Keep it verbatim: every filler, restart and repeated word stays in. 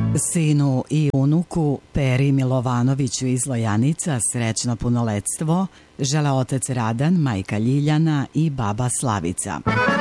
Sinu i unuku Peri Milovanoviću iz Lojanica srećno punoletstvo žele otac Radan, majka Ljiljana i baba Slavica.